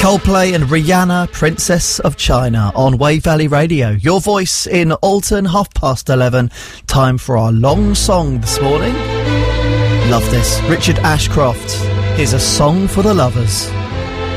Coldplay and Rihanna, Princess of China, on Wave Valley Radio. Your voice in Alton, 11:30. Time for our long song this morning. Love this. Richard Ashcroft. Here's a song for the lovers.